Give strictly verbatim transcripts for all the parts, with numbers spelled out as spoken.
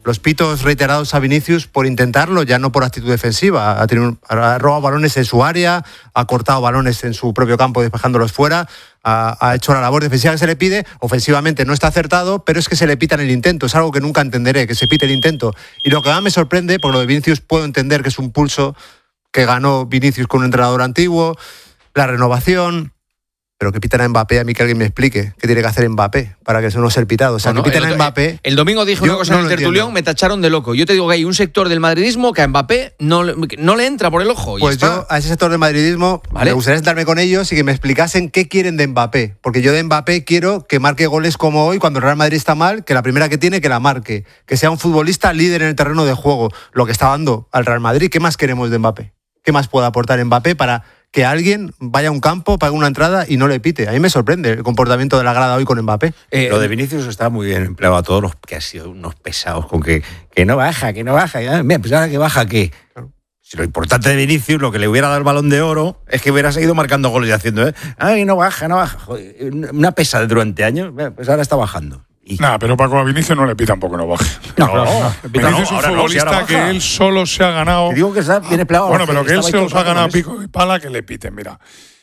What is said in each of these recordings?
los pitos reiterados a Vinicius por intentarlo, ya no por actitud defensiva. Ha, tenido, ha robado balones en su área, ha cortado balones en su propio campo despejándolos fuera, ha, ha hecho la labor defensiva que se le pide. Ofensivamente no está acertado, pero es que se le pita en el intento. Es algo que nunca entenderé, que se pite el intento. Y lo que más me sorprende, por lo de Vinicius puedo entender que es un pulso que ganó Vinicius con un entrenador antiguo, la renovación... Pero que pitan a Mbappé, a mí que alguien me explique qué tiene que hacer Mbappé para que eso no sea pitado. O sea, no, que pitan el, a Mbappé... El domingo dije una cosa no en el tertulión, me tacharon de loco. Yo te digo que hay un sector del madridismo que a Mbappé no, no le entra por el ojo. Pues yo a ese sector del madridismo ¿vale? me gustaría sentarme con ellos y que me explicasen qué quieren de Mbappé. Porque yo de Mbappé quiero que marque goles como hoy, cuando el Real Madrid está mal, que la primera que tiene, que la marque. Que sea un futbolista líder en el terreno de juego. Lo que está dando al Real Madrid. ¿Qué más queremos de Mbappé? ¿Qué más puede aportar Mbappé para... que alguien vaya a un campo, pague una entrada y no le pite? A mí me sorprende el comportamiento de la grada hoy con Mbappé. Eh, lo de Vinicius está muy bien empleado a todos los que han sido unos pesados con que, que no baja, que no baja. Mira, pues ahora que baja, ¿qué? Claro. Si lo importante de Vinicius, lo que le hubiera dado el Balón de Oro, es que hubiera seguido marcando goles y haciendo, ¿eh? Ay, no baja, no baja. Joder, una pesa durante años, pues ahora está bajando. Y... Nada, pero Paco a Vinicius no le pita tampoco no baje. No, no, no. Vinicius no, es un futbolista no, si que él solo se ha ganado. Te digo que está bien empleado. Bueno, pero que él se los ha ganado a pico y pala, que le piten. Mira,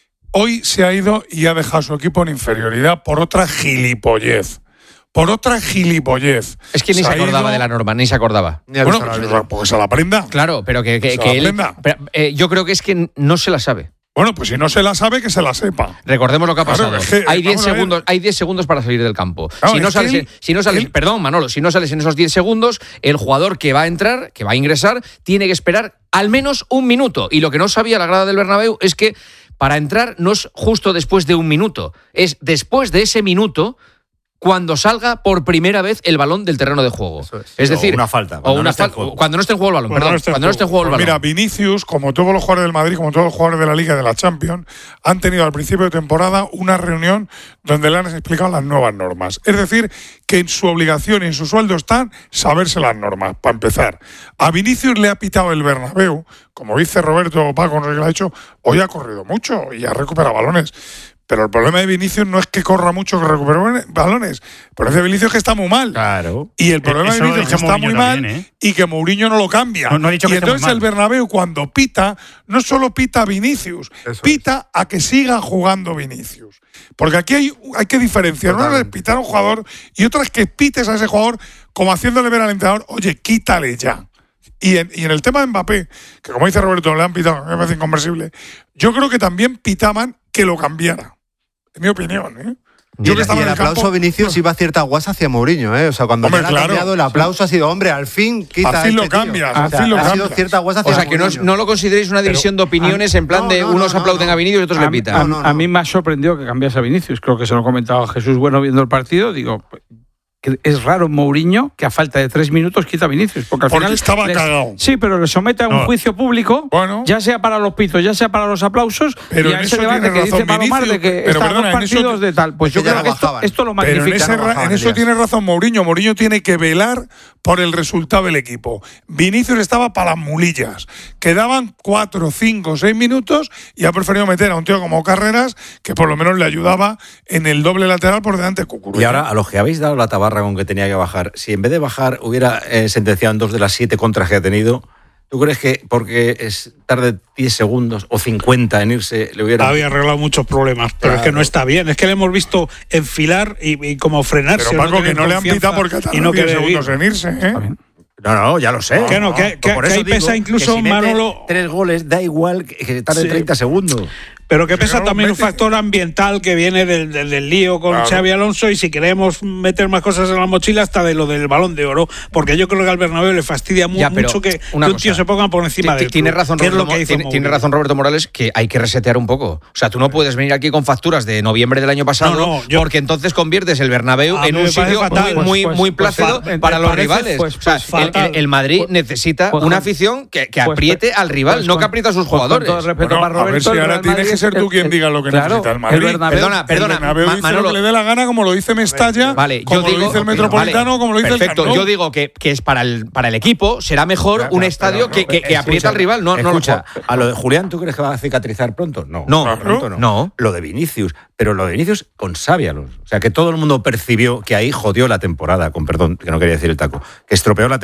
hoy se ha ido y ha dejado a su equipo en inferioridad por otra gilipollez. Por otra gilipollez. Es que ni se, se acordaba ido... de la norma, ni se acordaba. Ni bueno, pues, pues se la aprenda. Claro, pero que, que, que él. Pero, eh, yo creo que es que no se la sabe. Bueno, pues si no se la sabe, que se la sepa. Recordemos lo que ha pasado. Claro, es que, hay diez segundos, hay diez segundos para salir del campo. Claro, si no sales, él, si no sales, él, perdón, Manolo, si no sales en esos diez segundos, el jugador que va a entrar, que va a ingresar, tiene que esperar al menos un minuto. Y lo que no sabía la grada del Bernabéu es que para entrar no es justo después de un minuto, es después de ese minuto cuando salga por primera vez el balón del terreno de juego. Es. es decir, o una falta. O una no falta cuando no esté en juego el balón, cuando perdón. No esté cuando no esté en juego el balón. Mira, Vinicius, como todos los jugadores del Madrid, como todos los jugadores de la Liga y de la Champions, han tenido al principio de temporada una reunión donde le han explicado las nuevas normas. Es decir, que en su obligación y en su sueldo están saberse las normas, para empezar. A Vinicius le ha pitado el Bernabéu, como dice Roberto Paco, no sé qué le ha hecho, hoy ha corrido mucho y ha recuperado balones. Pero el problema de Vinicius no es que corra mucho, que recupere balones. El problema de Vinicius es que está muy mal. Claro. Y el problema Eso de Vinicius es que está muy mal también, ¿eh? Y que Mourinho no lo cambia. No, no he dicho y que entonces el Bernabéu, cuando pita, no solo pita a Vinicius, Eso pita es. a que siga jugando Vinicius. Porque aquí hay, hay que diferenciar. Una es pitar a un jugador y otra es que pites a ese jugador como haciéndole ver al entrenador, oye, quítale ya. Y en, y en el tema de Mbappé, que como dice Roberto, le han pitado, me parece inconversible, yo creo que también pitaban que lo cambiara. En mi opinión, ¿eh? Yo y, que estaba y el, el aplauso campo, Vinicius bueno. iba a cierta guasa hacia Mourinho, ¿eh? O sea, cuando hombre, le ha claro, cambiado el aplauso sí. ha sido, hombre, al fin quita así este lo cambias, tío. así o sea, lo ha cambias. sido cierta guasa hacia O sea, que no, no lo consideréis una división Pero, de opiniones a, en plan no, de no, unos no, aplauden no, a Vinicius y otros a, le pitan. A, no, no. a mí me ha sorprendido que cambiase a Vinicius. Creo que se lo comentaba Jesús Bueno viendo el partido. Digo, que es raro Mourinho que a falta de tres minutos quita a Vinicius. Porque al porque final estaba les, cagado. Sí, pero le somete a un no. juicio público, bueno. ya sea para los pitos, ya sea para los aplausos, pero y a ese debate que dice Palomar de que pero están perdona, dos partidos eso, de tal. Pues yo creo que esto, esto lo magnifica. Pero en, ese, no en eso tiene razón Mourinho. Mourinho tiene que velar por el resultado del equipo. Vinicius estaba para las mulillas. Quedaban cuatro, cinco, seis minutos y ha preferido meter a un tío como Carreras que por lo menos le ayudaba en el doble lateral por delante de Cucurella. Y ahora, a los que habéis dado la tabarra con que tenía que bajar, si en vez de bajar hubiera eh, sentenciado en dos de las siete contras que ha tenido, ¿tú crees que porque es tarde diez segundos o cincuenta en irse le hubiera... Había arreglado muchos problemas, pero claro. es que no está bien. Es que le hemos visto enfilar y, y como frenarse. Pero Paco, no que no le han pitado porque ha tardado diez segundos en irse, ¿eh? No, no, ya lo sé. Que no, que, que, por que eso ahí pesa incluso que si Manolo. Tres goles, da igual que, que tarde sí. treinta segundos. Pero que pesa también un factor ambiental que viene del, del, del lío con claro. Xabi Alonso, y si queremos meter más cosas en la mochila, hasta de lo del Balón de Oro, porque yo creo que al Bernabéu le fastidia mu- ya, mucho que un cosa. tío se ponga por encima de él. Tiene razón, Roberto, tiene, tiene razón Roberto Morales, que hay que resetear un poco. O sea, tú no puedes venir aquí con facturas de noviembre del año pasado, no, no, yo, porque entonces conviertes el Bernabéu en un sitio fatal, muy, muy, pues, muy plácido pues, para los parece, rivales. Pues, pues, o sea, el, el, el Madrid pues, necesita pues, una afición que, que pues, apriete al rival, pues, no que apriete a sus jugadores. Con todo respeto para Roberto, a ver si ahora tienes que ser tú quien diga lo que claro, necesita el Madrid. El Bernabéu, perdona, perdona. El Bernabéu dice Manolo, lo que le dé la gana, como lo dice Mestalla, vale, como yo digo, lo dice el Metropolitano, vale, como lo dice perfecto, el Camp Nou. Yo digo que, que es para el, para el equipo, será mejor claro, un estadio pero, que, que, que aprieta al rival. No, escucha, no, a lo de Julián, ¿tú crees que va a cicatrizar pronto? No. No, no, pronto no. no. Lo de Vinicius, pero lo de Vinicius con Xabi. O sea, que todo el mundo percibió que ahí jodió la temporada, con perdón, que no quería decir el taco, que estropeó la temporada.